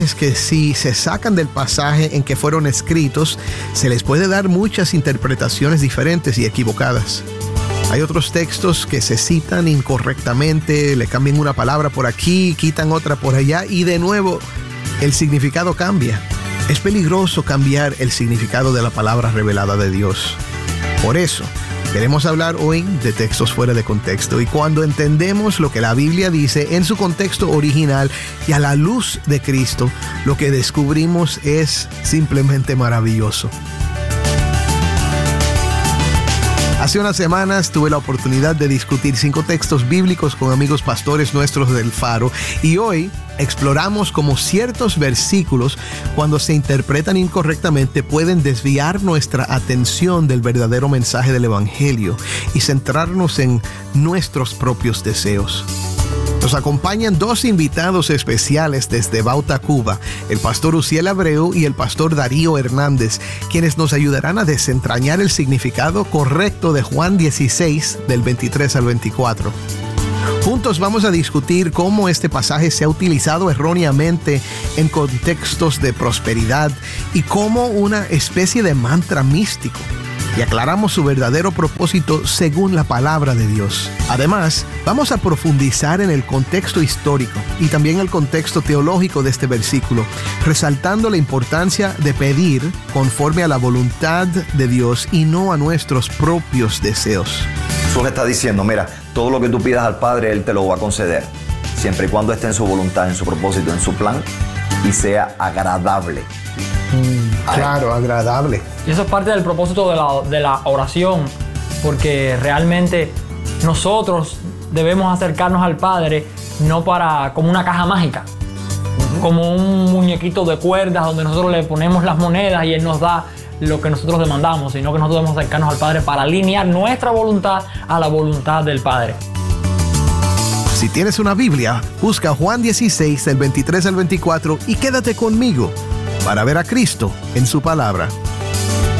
es que si se sacan del pasaje en que fueron escritos, se les puede dar muchas interpretaciones diferentes y equivocadas. Hay otros textos que se citan incorrectamente, le cambian una palabra por aquí, quitan otra por allá y de nuevo el significado cambia. Es peligroso cambiar el significado de la palabra revelada de Dios. Por eso, queremos hablar hoy de textos fuera de contexto, y cuando entendemos lo que la Biblia dice en su contexto original y a la luz de Cristo, lo que descubrimos es simplemente maravilloso. Hace unas semanas tuve la oportunidad de discutir 5 textos bíblicos con amigos pastores nuestros del Faro, y hoy exploramos cómo ciertos versículos, cuando se interpretan incorrectamente, pueden desviar nuestra atención del verdadero mensaje del Evangelio y centrarnos en nuestros propios deseos. Nos acompañan 2 invitados especiales desde Bauta, Cuba, el pastor Uziel Abreu y el pastor Darío Hernández, quienes nos ayudarán a desentrañar el significado correcto de Juan 16, del 23 al 24. Juntos vamos a discutir cómo este pasaje se ha utilizado erróneamente en contextos de prosperidad y como una especie de mantra místico, y aclaramos su verdadero propósito según la palabra de Dios. Además, vamos a profundizar en el contexto histórico y también el contexto teológico de este versículo, resaltando la importancia de pedir conforme a la voluntad de Dios y no a nuestros propios deseos. Jesús está diciendo, mira, todo lo que tú pidas al Padre, Él te lo va a conceder, siempre y cuando esté en su voluntad, en su propósito, en su plan, y sea agradable. Claro, agradable. Y eso es parte del propósito de la oración, porque realmente nosotros debemos acercarnos al Padre no como una caja mágica, como un muñequito de cuerdas donde nosotros le ponemos las monedas y Él nos da lo que nosotros demandamos, sino que nosotros debemos acercarnos al Padre para alinear nuestra voluntad a la voluntad del Padre. Si tienes una Biblia, busca Juan 16, del 23 al 24 y quédate conmigo para ver a Cristo en su palabra.